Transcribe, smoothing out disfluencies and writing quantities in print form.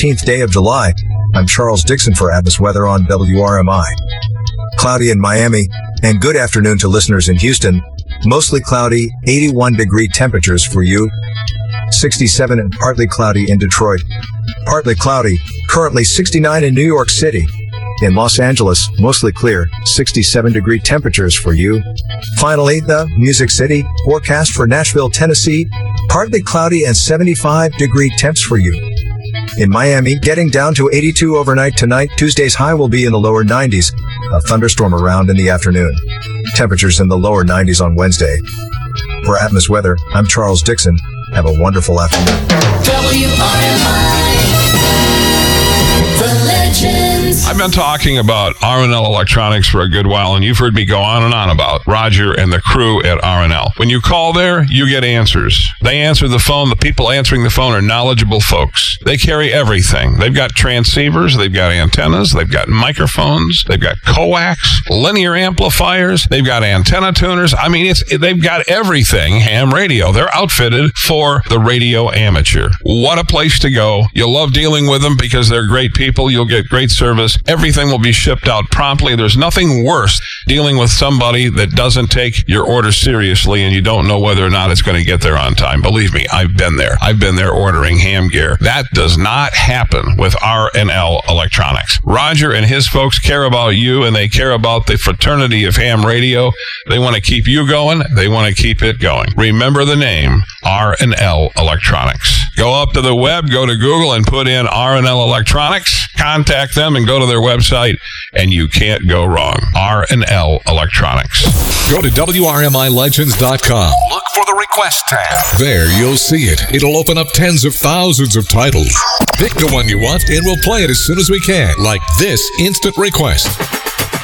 15th day of July. I'm Charles Dixon for Atmos Weather on WRMI. Cloudy in Miami, and good afternoon to listeners in Houston. Mostly cloudy, 81-degree temperatures for you. 67 and partly cloudy in Detroit. Partly cloudy, currently 69 in New York City. In Los Angeles, mostly clear, 67-degree temperatures for you. Finally, the Music City, forecast for Nashville, Tennessee, partly cloudy and 75-degree temps for you. In Miami, getting down to 82 overnight tonight. Tuesday's high will be in the lower 90s. A thunderstorm around in the afternoon. Temperatures in the lower 90s on Wednesday. For Atmos Weather, I'm Charles Dixon. Have a wonderful afternoon. WRMI, the legends. I've been talking about R&L Electronics for a good while, and you've heard me go on and on about Roger and the crew at R&L. When you call there, you get answers. They answer the phone. The people answering the phone are knowledgeable folks. They carry everything. They've got transceivers. They've got antennas. They've got microphones. They've got coax, linear amplifiers. They've got antenna tuners. I mean, they've got everything ham radio. They're outfitted for the radio amateur. What a place to go. You'll love dealing with them because they're great people. You'll get great service. Everything will be shipped out promptly. There's nothing worse dealing with somebody that doesn't take your order seriously and you don't know whether or not it's going to get there on time. Believe me, I've been there. I've been there ordering ham gear. That does not happen with R&L Electronics. Roger and his folks care about you, and they care about the fraternity of ham radio. They want to keep you going. They want to keep it going. Remember the name, R&L Electronics. Go up to the web, go to Google, and put in R&L Electronics. Contact them and go to their website, and you can't go wrong. R&L Electronics. Go to WRMILegends.com. Look for the request tab. There you'll see it. It'll open up tens of thousands of titles. Pick the one you want, and we'll play it as soon as we can, like this instant request.